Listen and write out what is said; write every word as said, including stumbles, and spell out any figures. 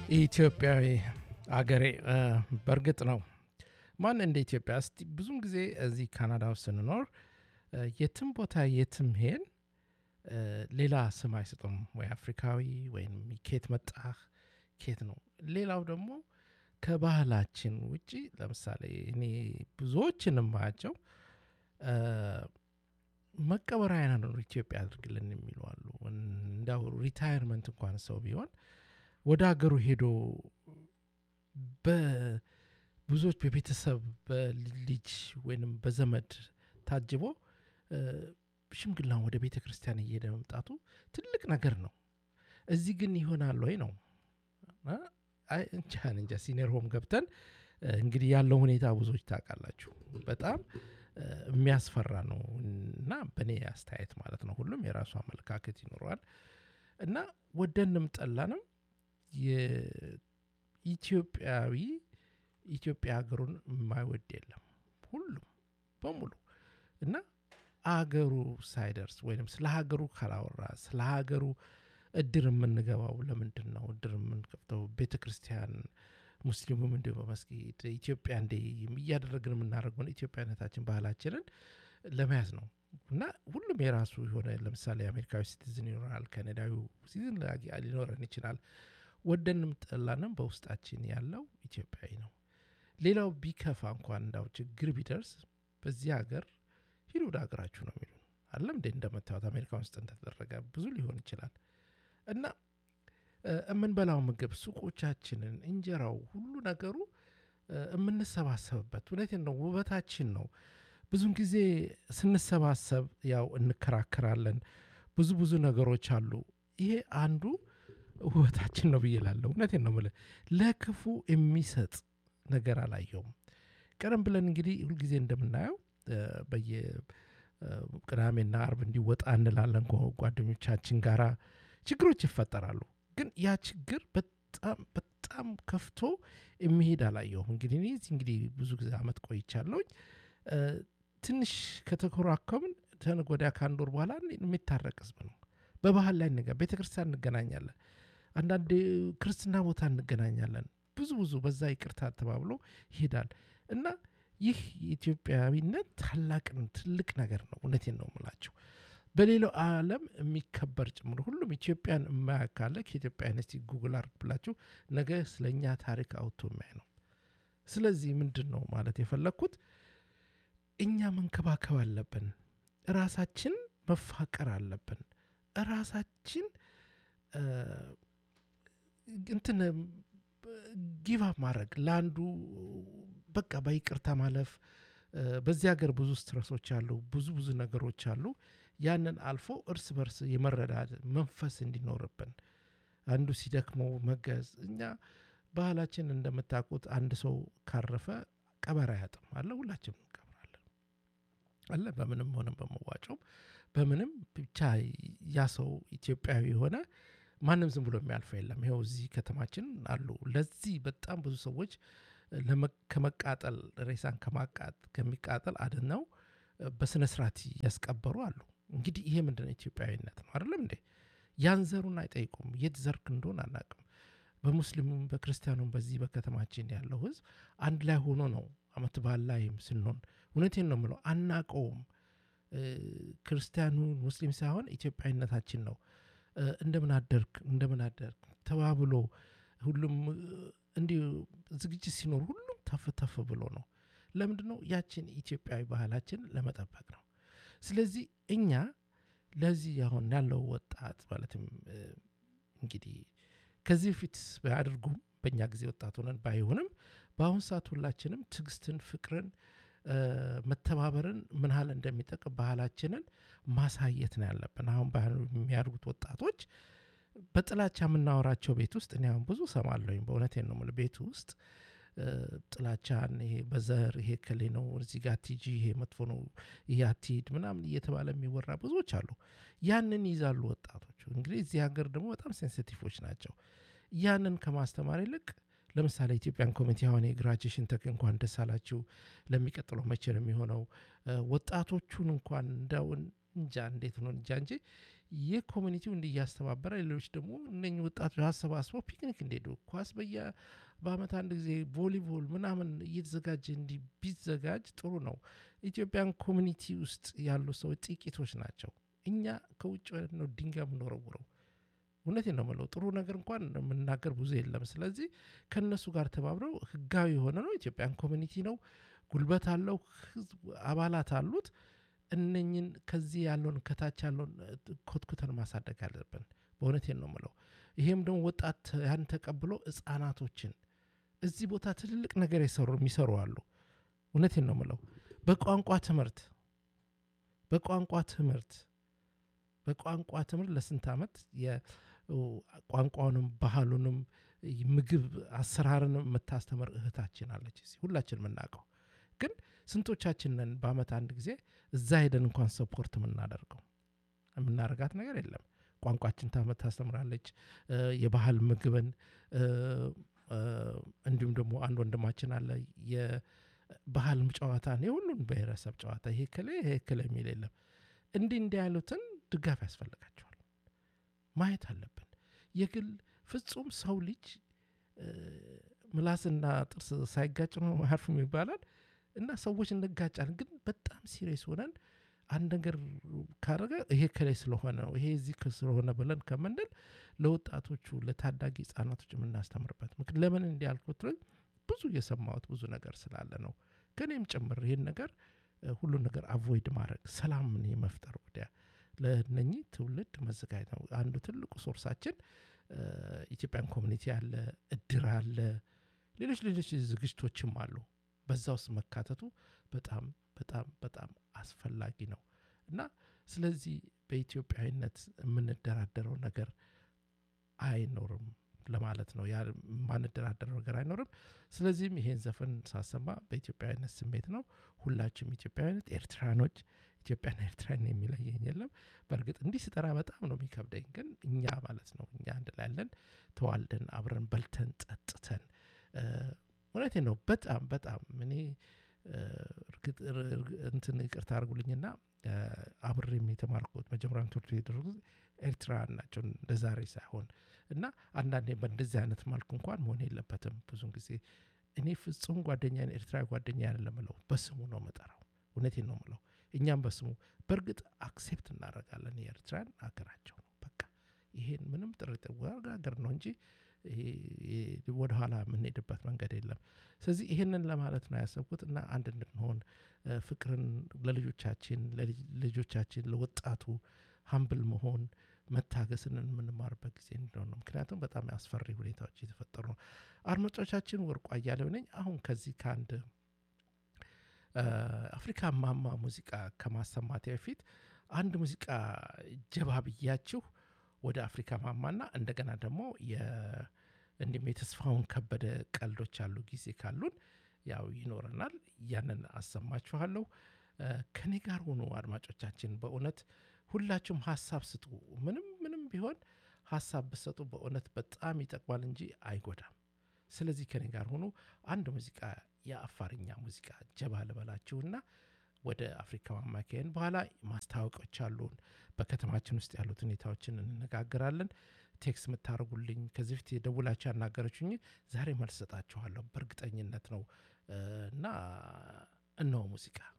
ኢትዮጵያዊ አገሬ በእርግጥ ነው ማን እንደ ኢትዮጵያ እስቲ ብዙም ጊዜ እዚህ ካናዳ ውስጥ ስንኖር የትም ቦታ የትም ሄን ሌላ ስም አይሰጡም ወይ አፍሪካዊ ወይም ኬት መጣህ ኬት ነው ሌላው ደግሞ ከባህላችን ውጪ ለምሳሌ እኔ ብዙዎችን ማያቸው መቀበሪያ ነው ኢትዮጵያ አድርግልን የሚሉ አሉ እንዳው ሪታየርመንት እንኳን ሰው ቢሆን ወደ ሀገሩ ሄዶ በብዙዎች በቤተሰብ በልጅ ወይንም በዘመድ ታጅቦ ሽምግልናን ወደ ቤተ ክርስቲያን እየሄደ መምጣቱ ትልቅ ነገር ነው። እዚህ ግን ይሆናል ወይ ነው አይ እንጃ እንጃ ሲኒየር ሆም ገብተን እንግዲህ ያለው ሁኔታ ብዙዎች ታውቃላችሁ በጣም የሚያስፈራ ነው እና በእኔ አስተያየት ማለት ነው ሁሉም የራሱ አመለካከት ይኖረዋል እና ወደንም ጠላንም የኢትዮጵያዊ ኢትዮጵያ ሀገሩን የማይወድ የለም ሁሉም በሙሉ እና አገሩ ሳይደርስ ወይንም ስለ ሀገሩ ካላወራ ስለ ሀገሩ እድር የምንገባው ለምንድን ነው እድር የምንከፍተው ቤተክርስቲያን ሙስሊሙም እንዲሁ በመስጊድ ኢትዮጵያ እንደ እያደረግን የምናደርገው ኢትዮጵያነታችን ባህላችንን ለመያዝ ነው እና ሁሉም የራሱ የሆነ ለምሳሌ አሜሪካዊ ሲቲዝን ይኖራል ካናዳዊ ሲቲዝን ሊኖረን ይችላል ወደንም ጠላንም በውስጣችን ያለው ኢትዮጵያዊ ነው ሌላው ቢከፋ እንኳን እንዳው ችግር ቢደርስ በዚህ ሀገር ሂዱ ወደ ሀገራችሁ ነው የሚሉን አይደለም እንደ እንደምታዩት አሜሪካ ውስጥ እንደተደረገ ብዙ ሊሆን ይችላል እና እምንበላው ምግብ ሱቆቻችንን እንጀራው ሁሉ ነገሩ የምንሰባሰብበት እውነቴን ነው ውበታችን ነው ብዙን ጊዜ ስንሰባሰብ ያው እንከራከራለን ብዙ ብዙ ነገሮች አሉ ይሄ አንዱ ውበታችን ነው ብዬላለሁ እውነቴን ነው ማለት ለክፉ የሚሰጥ ነገር አላየውም ቀደም ብለን እንግዲህ ሁሉ ጊዜ እንደምናየው በየ ቅዳሜና አርብ እንዲወጣ እንላለን ጓደኞቻችን ጋራ ችግሮች ይፈጠራሉ ግን ያ ችግር በጣም በጣም ከፍቶ የሚሄድ አላየውም እንግዲህ እኔ እንግዲህ ብዙ ጊዜ አመት ቆይቻለሁ ትንሽ ከተኮራከምን ተነጎዳ ካንዶር በኋላ የሚታረቅ ህዝብ ነው በባህል ላይ ነገ ቤተክርስቲያን እንገናኛለን አንዳንድ ክርስትና ቦታ እንገናኛለን ብዙ ብዙ በዛ ይቅርታ ተባብሎ ይሄዳል እና ይህ የኢትዮጵያዊነት ታላቅን ትልቅ ነገር ነው እውነቴን ነው የምላችሁ በሌላው ዓለም የሚከበር ጭምር ሁሉም ኢትዮጵያን የማያካለ ከኢትዮጵያዊነት ጉግል አርግላችሁ ነገ ስለኛ ታሪክ አውጥቶ የሚያይ ነው ስለዚህ ምንድነው ማለት የፈለኩት እኛ መንከባከብ አለብን ራሳችን መፋቀር አለብን ራሳችን እንትን ጊቭ አፕ ማድረግ ለአንዱ በቃ በይቅርታ ማለፍ በዚህ ሀገር ብዙ ስትረሶች አሉ ብዙ ብዙ ነገሮች አሉ ያንን አልፎ እርስ በርስ የመረዳድ መንፈስ እንዲኖርብን አንዱ ሲደክመው መገዝ እኛ ባህላችን እንደምታውቁት አንድ ሰው ካረፈ ቀበራ ያጥም አለ ሁላችንም እንቀብራለን አለ በምንም ሆነ በመዋጮም በምንም ብቻ ያ ሰው ኢትዮጵያዊ ሆነ ማንም ዝም ብሎ የሚያልፈው የለም ይሄው እዚህ ከተማችን አሉ ለዚህ በጣም ብዙ ሰዎች ከመቃጠል ሬሳን ከማቃጥ ከሚቃጠል አድነው በስነ ስርዓት ያስቀበሩ አሉ እንግዲህ ይሄ ምንድነው ኢትዮጵያዊነት ነው አይደለም እንዴ ያንዘሩን አይጠይቁም የት ዘርክ እንደሆነ አናውቅም በሙስሊሙም በክርስቲያኑም በዚህ በከተማችን ያለው ህዝብ አንድ ላይ ሆኖ ነው አመት በዓል ላይም ስንሆን እውነቴን ነው የምለው አናውቀውም ክርስቲያኑ ሙስሊም ሳይሆን ኢትዮጵያዊነታችን ነው እንደምን አደርክ እንደምን አደርክ ተባብሎ ሁሉም እንዲሁ ዝግጅት ሲኖር ሁሉም ተፍ ተፍ ብሎ ነው ለምንድነው ያችን ኢትዮጵያዊ ባህላችን ለመጠበቅ ነው ስለዚህ እኛ ለዚህ አሁን ያለው ወጣት ማለትም እንግዲህ ከዚህ ፊት ባያደርጉም በእኛ ጊዜ ወጣት ሆነን ባይሆንም በአሁን ሰዓት ሁላችንም ትግስትን ፍቅርን መተባበርን ምን ያህል እንደሚጠቅም ባህላችንን ማሳየት ነው ያለብን አሁን ባህል የሚያድጉት ወጣቶች በጥላቻ የምናወራቸው ቤት ውስጥ እኔ አሁን ብዙ ሰማለሁኝ በእውነቴን ነው የምልህ ቤት ውስጥ ጥላቻን ይሄ በዘር ይሄ ከሌ ነው እዚህ ጋር ቲጂ ይሄ መጥፎ ነው ይሄ አትሂድ ምናምን እየተባለ የሚወራ ብዙዎች አሉ ያንን ይዛሉ ወጣቶች እንግዲህ እዚህ ሀገር ደግሞ በጣም ሴንሲቲቮች ናቸው ያንን ከማስተማር ይልቅ ለምሳሌ ኢትዮጵያን ኮሚቴ አሁን የግራጁዌሽን ተክ እንኳን ደስ አላችሁ ለሚቀጥለው መቼ ነው የሚሆነው ወጣቶቹን እንኳን እንደው እንጃ እንዴት ነው እንጃ እንጂ ይህ ኮሚኒቲው እንዲህ እያስተባበረ ሌሎች ደግሞ እነኝህ ወጣቶች አሰባስበው ፒክኒክ እንዲሄዱ ኳስ በየ በአመት አንድ ጊዜ ቮሊቦል ምናምን እየተዘጋጀ እንዲህ ቢዘጋጅ ጥሩ ነው። ኢትዮጵያን ኮሚኒቲ ውስጥ ያሉ ሰዎች ጥቂቶች ናቸው። እኛ ከውጭ ነው ድንጋይ የምንወረውረው። እውነቴን ነው የምለው። ጥሩ ነገር እንኳን የምናገር ብዙ የለም። ስለዚህ ከእነሱ ጋር ተባብረው ህጋዊ የሆነ ነው ኢትዮጵያን ኮሚኒቲ ነው፣ ጉልበት አለው፣ ህዝብ አባላት አሉት። እነኝን ከዚህ ያለውን ከታች ያለውን ኮትኩተን ማሳደግ አለብን። በእውነቴን ነው የምለው። ይሄም ደግሞ ወጣት ያን ተቀብሎ ህፃናቶችን እዚህ ቦታ ትልልቅ ነገር የሰሩ የሚሰሩ አሉ። እውነቴን ነው የምለው። በቋንቋ ትምህርት በቋንቋ ትምህርት በቋንቋ ትምህርት ለስንት ዓመት የቋንቋውንም ባህሉንም ምግብ አሰራርንም የምታስተምር እህታችን አለች። እዚህ ሁላችን የምናውቀው ግን ስንቶቻችን ነን በአመት አንድ ጊዜ እዛ ሄደን እንኳን ሰፖርት የምናደርገው? የምናደርጋት ነገር የለም። ቋንቋችን ታመት ታስተምራለች። የባህል ምግብን እንዲሁም ደግሞ አንድ ወንድማችን አለ የባህል ጨዋታን የሁሉን ብሔረሰብ ጨዋታ ይሄ ከለ ይሄ ከለ የሚል የለም። እንዲህ እንዲህ ያሉትን ድጋፍ ያስፈልጋቸዋል። ማየት አለብን። የግል ፍጹም ሰው ልጅ ምላስና ጥርስ ሳይጋጭ ነው አያርፍም ይባላል። እና ሰዎች እንጋጫለን። ግን በጣም ሲሪየስ ሆነን አንድ ነገር ካረገ ይሄ ከላይ ስለሆነ ነው ይሄ እዚህ ስለሆነ ብለን ከምንል ለወጣቶቹ ለታዳጊ ህጻናቶች የምናስተምርበት ምክንያት ለምን እንዲያልኩት ብዙ የሰማሁት ብዙ ነገር ስላለ ነው። ከኔም ጭምር ይሄን ነገር ሁሉ ነገር አቮይድ ማድረግ ሰላምን የመፍጠር ወዲያ ለነኚህ ትውልድ መዘጋጀት ነው። አንዱ ትልቁ ሶርሳችን ኢትዮጵያን ኮሚኒቲ አለ፣ እድር አለ፣ ሌሎች ሌሎች ዝግጅቶችም አሉ። በዛ ውስጥ መካተቱ በጣም በጣም በጣም አስፈላጊ ነው እና ስለዚህ በኢትዮጵያዊነት የምንደራደረው ነገር አይኖርም ለማለት ነው። ያ ማንደራደረው ነገር አይኖርም። ስለዚህም ይሄን ዘፈን ሳሰማ በኢትዮጵያዊነት ስሜት ነው። ሁላችንም ኢትዮጵያዊነት ኤርትራኖች ኢትዮጵያና ኤርትራን የሚለየኝ የለም። በእርግጥ እንዲህ ስጠራ በጣም ነው የሚከብደኝ፣ ግን እኛ ማለት ነው እኛ አንድ ላይ ያለን ተዋልደን አብረን በልተን ጠጥተን እውነቴን ነው። በጣም በጣም እኔ እርግጥ እንትን ይቅርታ አድርጉልኝና አብሬም የተማርኩት መጀመሪያም ትምህርት ቤት ያደረጉት ኤርትራውያን ናቸው እንደ ዛሬ ሳይሆን እና አንዳንዴ በእንደዚህ አይነት መልኩ እንኳን መሆን የለበትም። ብዙን ጊዜ እኔ ፍጹም ጓደኛዬን ኤርትራዊ ጓደኛ አይደለም የምለው በስሙ ነው የምጠራው። እውነቴን ነው የምለው። እኛም በስሙ በእርግጥ አክሴፕት እናደርጋለን። የኤርትራን ሀገራቸው ነው በቃ ይሄን ምንም ጥርጥር ሀገር ነው እንጂ ወደኋላ የምንሄድበት መንገድ የለም። ስለዚህ ይሄንን ለማለት ነው ያሰብኩት እና አንድ እንድንሆን ፍቅርን ለልጆቻችን ለልጆቻችን ለወጣቱ ሀምብል መሆን መታገስን የምንማርበት ጊዜ እንደሆነ ነው። ምክንያቱም በጣም አስፈሪ ሁኔታዎች እየተፈጠሩ ነው። አድማጮቻችን ወርቁ አያሌው ነኝ። አሁን ከዚህ ከአንድ አፍሪካ ማማ ሙዚቃ ከማሰማቴ በፊት አንድ ሙዚቃ ጀባ ብያችሁ ወደ አፍሪካ ማማና እንደገና ደግሞ እንዲሁም የተስፋውን ከበደ ቀልዶች አሉ። ጊዜ ካሉን ያው ይኖረናል፣ ያንን አሰማችኋለሁ። ከኔ ጋር ሆኖ አድማጮቻችን በእውነት ሁላችሁም ሀሳብ ስጡ። ምንም ምንም ቢሆን ሀሳብ ብሰጡ በእውነት በጣም ይጠቅማል እንጂ አይጎዳም። ስለዚህ ከኔ ጋር ሆኖ አንድ ሙዚቃ የአፋርኛ ሙዚቃ ጀባ ልበላችሁና ወደ አፍሪካ ማማከን በኋላ ማስታወቂያዎች አሉን። በከተማችን ውስጥ ያሉት ሁኔታዎችን እንነጋገራለን። ቴክስ የምታደርጉልኝ ከዚህ በፊት የደውላችሁ ያናገረችኝ ዛሬ መልስ ሰጣችኋለሁ በእርግጠኝነት ነው እና እነሆ ሙዚቃ